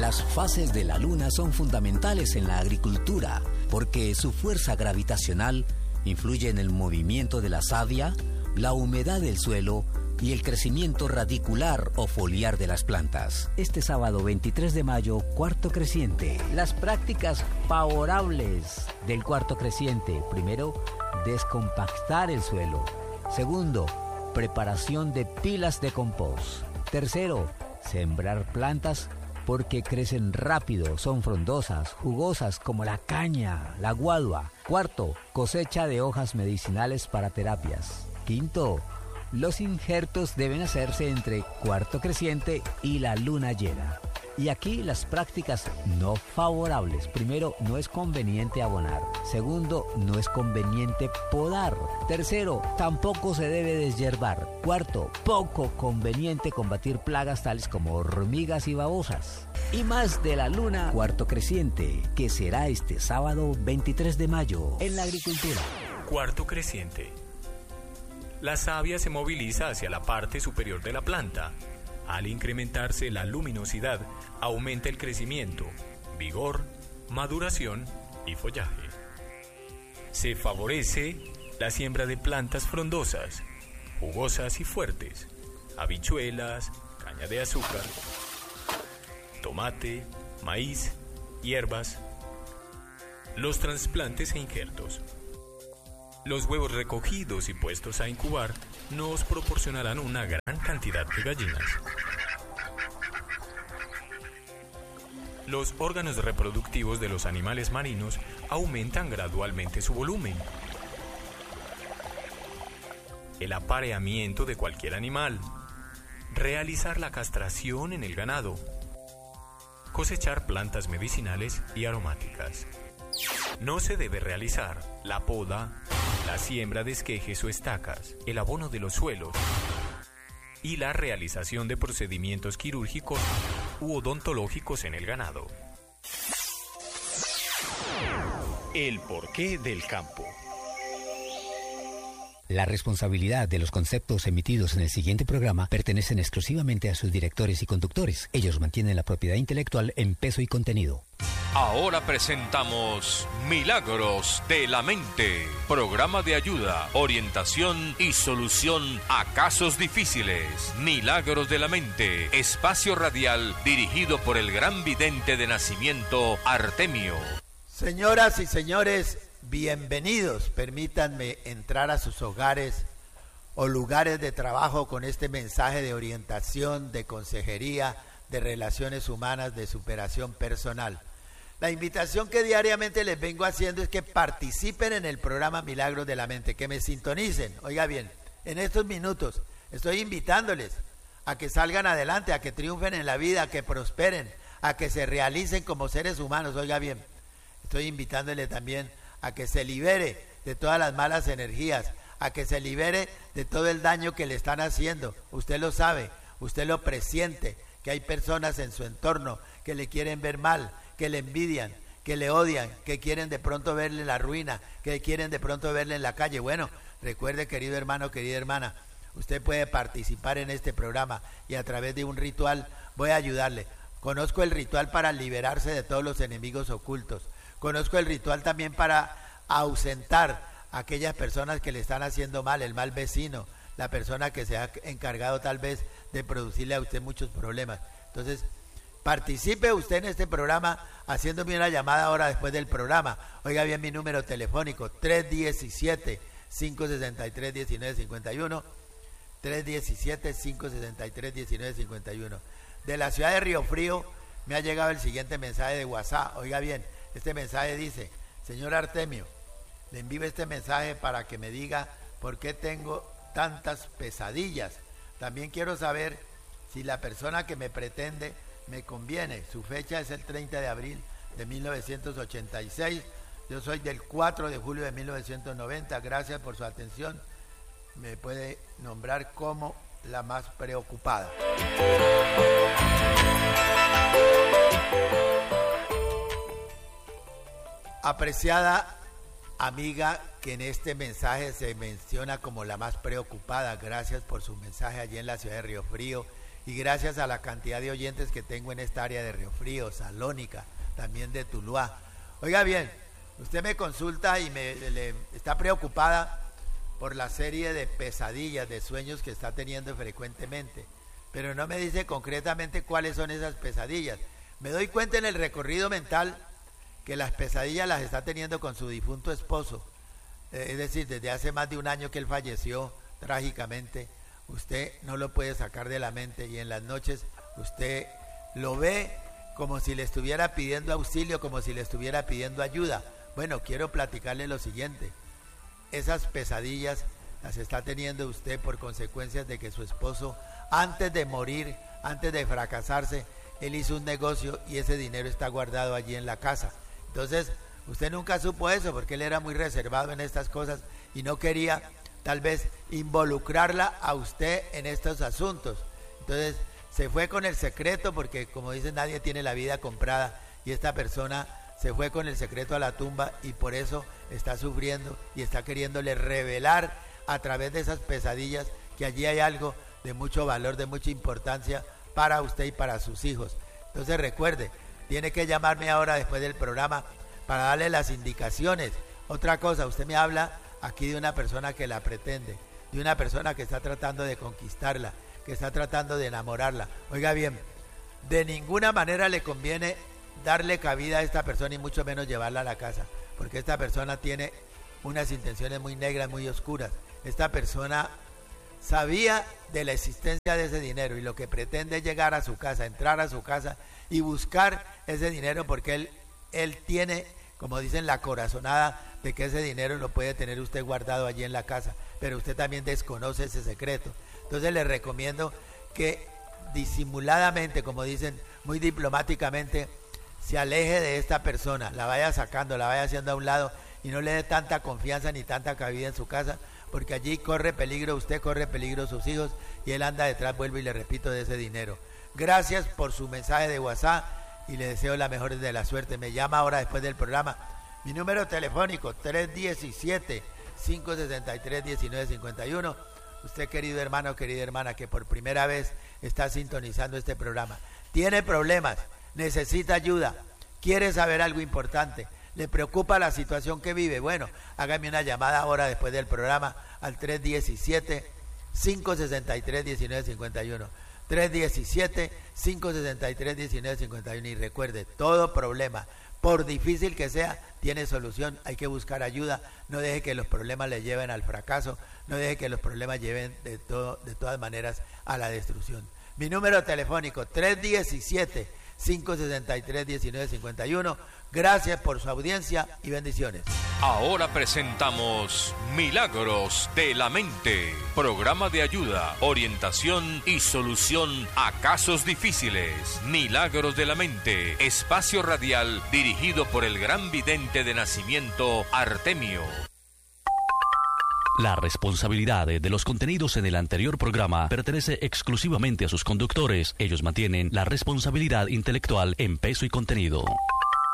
Las fases de la luna son fundamentales en la agricultura porque su fuerza gravitacional influye en el movimiento de la savia, la humedad del suelo y el crecimiento radicular o foliar de las plantas. Este sábado 23 de mayo, cuarto creciente. Las prácticas favorables del cuarto creciente. Primero, descompactar el suelo. Segundo, preparación de pilas de compost. Tercero, sembrar plantas porque crecen rápido, son frondosas, jugosas como la caña, la guadua. Cuarto, cosecha de hojas medicinales para terapias. Quinto, los injertos deben hacerse entre cuarto creciente y la luna llena. Y aquí las prácticas no favorables. Primero, no es conveniente abonar. Segundo, no es conveniente podar. Tercero, tampoco se debe deshiervar. Cuarto, poco conveniente combatir plagas tales como hormigas y babosas. Y más de la luna cuarto creciente, que será este sábado 23 de mayo en la agricultura. Cuarto creciente. La savia se moviliza hacia la parte superior de la planta. Al incrementarse la luminosidad, aumenta el crecimiento, vigor, maduración y follaje. Se favorece la siembra de plantas frondosas, jugosas y fuertes, habichuelas, caña de azúcar, tomate, maíz, hierbas, los trasplantes e injertos. Los huevos recogidos y puestos a incubar nos proporcionarán una gran cantidad de gallinas. Los órganos reproductivos de los animales marinos aumentan gradualmente su volumen. El apareamiento de cualquier animal. Realizar la castración en el ganado. Cosechar plantas medicinales y aromáticas. No se debe realizar la poda, la siembra de esquejes o estacas, el abono de los suelos y la realización de procedimientos quirúrgicos u odontológicos en el ganado. El porqué del campo. La responsabilidad de los conceptos emitidos en el siguiente programa pertenecen exclusivamente a sus directores y conductores. Ellos mantienen la propiedad intelectual en peso y contenido. Ahora presentamos Milagros de la Mente, programa de ayuda, orientación y solución a casos difíciles. Milagros de la Mente, espacio radial dirigido por el gran vidente de nacimiento Artemio. Señoras y señores, bienvenidos. Permítanme entrar a sus hogares o lugares de trabajo con este mensaje de orientación, de consejería, de relaciones humanas, de superación personal. La invitación que diariamente les vengo haciendo es que participen en el programa Milagros de la Mente, que me sintonicen. Oiga bien, en estos minutos estoy invitándoles a que salgan adelante, a que triunfen en la vida, a que prosperen, a que se realicen como seres humanos. Oiga bien, estoy invitándole también a que se libere de todas las malas energías, a que se libere de todo el daño que le están haciendo. Usted lo sabe, usted lo presiente, que hay personas en su entorno que le quieren ver mal, que le envidian, que le odian, que quieren de pronto verle en la ruina, que quieren de pronto verle en la calle. Bueno, recuerde, querido hermano, querida hermana, usted puede participar en este programa y a través de un ritual voy a ayudarle. Conozco el ritual para liberarse de todos los enemigos ocultos. Conozco el ritual también para ausentar a aquellas personas que le están haciendo mal, el mal vecino, la persona que se ha encargado tal vez de producirle a usted muchos problemas. Entonces, participe usted en este programa haciéndome una llamada ahora después del programa. Oiga bien mi número telefónico, 317-563-1951, 317-563-1951. De la ciudad de Río Frío me ha llegado el siguiente mensaje de WhatsApp. Oiga bien, este mensaje dice: señor Artemio, le envío este mensaje para que me diga por qué tengo tantas pesadillas. También quiero saber si la persona que me pretende me conviene. Su fecha es el 30 de abril de 1986. Yo soy del 4 de julio de 1990. Gracias por su atención. Me puede nombrar como la más preocupada. Apreciada amiga que en este mensaje se menciona como la más preocupada, gracias por su mensaje allí en la ciudad de Río Frío y gracias a la cantidad de oyentes que tengo en esta área de Río Frío, Salónica, también de Tuluá. Oiga bien, usted me consulta y está preocupada por la serie de pesadillas, de sueños que está teniendo frecuentemente, pero no me dice concretamente cuáles son esas pesadillas. Me doy cuenta en el recorrido mental que las pesadillas las está teniendo con su difunto esposo, es decir, desde hace más de un año que él falleció trágicamente. Usted no lo puede sacar de la mente y en las noches usted lo ve como si le estuviera pidiendo auxilio, como si le estuviera pidiendo ayuda. Bueno, quiero platicarle lo siguiente. Esas pesadillas las está teniendo usted por consecuencias de que su esposo, antes de morir, antes de fracasarse, él hizo un negocio y ese dinero está guardado allí en la casa. Entonces, usted nunca supo eso porque él era muy reservado en estas cosas y no quería tal vez involucrarla a usted en estos asuntos. Entonces se fue con el secreto porque, como dicen, nadie tiene la vida comprada, y esta persona se fue con el secreto a la tumba y por eso está sufriendo y está queriéndole revelar a través de esas pesadillas que allí hay algo de mucho valor, de mucha importancia para usted y para sus hijos. Entonces recuerde, tiene que llamarme ahora después del programa para darle las indicaciones. Otra cosa, usted me habla aquí de una persona que la pretende, de una persona que está tratando de conquistarla, que está tratando de enamorarla. Oiga bien, de ninguna manera le conviene darle cabida a esta persona y mucho menos llevarla a la casa, porque esta persona tiene unas intenciones muy negras, muy oscuras. Esta persona sabía de la existencia de ese dinero y lo que pretende es llegar a su casa, entrar a su casa y buscar ese dinero porque él tiene, como dicen, la corazonada de que ese dinero lo puede tener usted guardado allí en la casa, pero usted también desconoce ese secreto. Entonces le recomiendo que disimuladamente, como dicen, muy diplomáticamente, se aleje de esta persona, la vaya sacando, la vaya haciendo a un lado y no le dé tanta confianza ni tanta cabida en su casa, porque allí corre peligro usted, corre peligro sus hijos y él anda detrás, vuelvo y le repito, de ese dinero. Gracias por su mensaje de WhatsApp y le deseo la mejor de la suerte. Me llama ahora después del programa. Mi número telefónico 317-563-1951. Usted, querido hermano, querida hermana, que por primera vez está sintonizando este programa, tiene problemas, necesita ayuda, quiere saber algo importante, le preocupa la situación que vive. Bueno, hágame una llamada ahora después del programa al 317-563-1951. 317-563-1951. Y recuerde, todo problema, por difícil que sea, tiene solución. Hay que buscar ayuda. No deje que los problemas le lleven al fracaso. No deje que los problemas lleven de todas maneras a la destrucción. Mi número telefónico 317-563-1951. Gracias por su audiencia y bendiciones. Ahora presentamos Milagros de la Mente, programa de ayuda, orientación y solución a casos difíciles. Milagros de la Mente, espacio radial dirigido por el gran vidente de nacimiento Artemio. La responsabilidad de los contenidos en el anterior programa pertenece exclusivamente a sus conductores. Ellos mantienen la responsabilidad intelectual en peso y contenido.